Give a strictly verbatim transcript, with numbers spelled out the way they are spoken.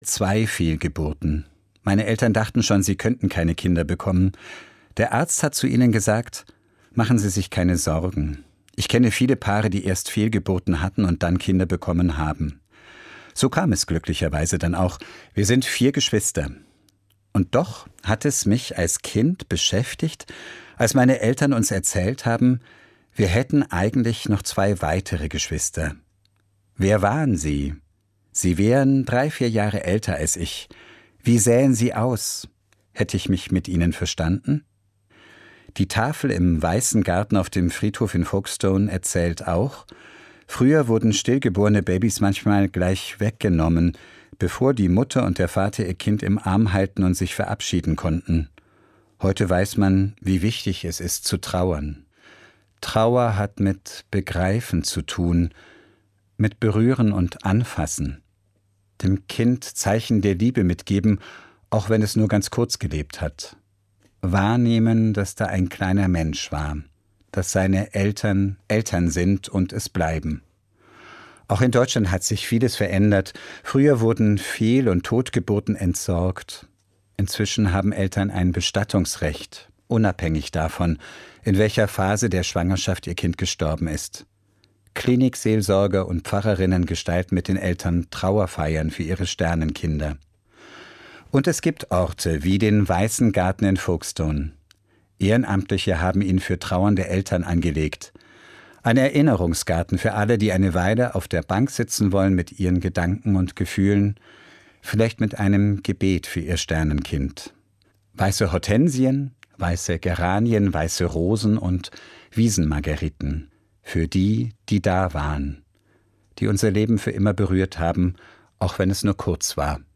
Zwei Fehlgeburten. Meine Eltern dachten schon, sie könnten keine Kinder bekommen. Der Arzt hat zu ihnen gesagt, machen Sie sich keine Sorgen. Ich kenne viele Paare, die erst Fehlgeburten hatten und dann Kinder bekommen haben. So kam es glücklicherweise dann auch. Wir sind vier Geschwister. Und doch hat es mich als Kind beschäftigt, als meine Eltern uns erzählt haben, wir hätten eigentlich noch zwei weitere Geschwister. Wer waren sie? Sie wären drei, vier Jahre älter als ich. Wie sähen sie aus? Hätte ich mich mit ihnen verstanden? Die Tafel im Weißen Garten auf dem Friedhof in Folkestone erzählt auch, früher wurden stillgeborene Babys manchmal gleich weggenommen, bevor die Mutter und der Vater ihr Kind im Arm halten und sich verabschieden konnten. Heute weiß man, wie wichtig es ist, zu trauern. Trauer hat mit Begreifen zu tun, mit Berühren und Anfassen. Dem Kind Zeichen der Liebe mitgeben, auch wenn es nur ganz kurz gelebt hat. Wahrnehmen, dass da ein kleiner Mensch war, dass seine Eltern Eltern sind und es bleiben. Auch in Deutschland hat sich vieles verändert. Früher wurden Fehl- und Totgeburten entsorgt. Inzwischen haben Eltern ein Bestattungsrecht, unabhängig davon, in welcher Phase der Schwangerschaft ihr Kind gestorben ist. Klinikseelsorger und Pfarrerinnen gestalten mit den Eltern Trauerfeiern für ihre Sternenkinder. Und es gibt Orte wie den Weißen Garten in Folkestone. Ehrenamtliche haben ihn für trauernde Eltern angelegt. Ein Erinnerungsgarten für alle, die eine Weile auf der Bank sitzen wollen mit ihren Gedanken und Gefühlen, vielleicht mit einem Gebet für ihr Sternenkind. Weiße Hortensien, weiße Geranien, weiße Rosen und Wiesenmargeriten. Für die, die da waren, die unser Leben für immer berührt haben, auch wenn es nur kurz war.